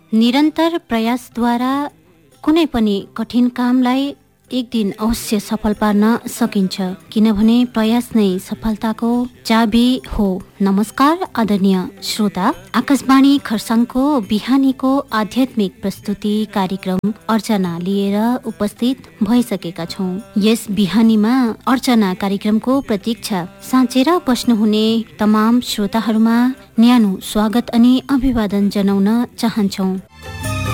निरन्तर प्रयासद्वारा कुनै पनि कठिन कामलाई एक दिन अवश्य सफल पार्न सकिन्छ, किनभने प्रयास नै सफलताको चाबी हो। नमस्कार आदरणीय श्रोता, आकाशवाणी खरसाङको बिहानीको आध्यात्मिक प्रस्तुति कार्यक्रम अर्चना लिएर उपस्थित भइसकेका छौँ। यस बिहानीमा अर्चना कार्यक्रमको प्रतीक्षा साँचेर बस्नुहुने तमाम श्रोताहरूमा न्यानो स्वागत अनि अभिवादन जनाउन चाहन्छौँ।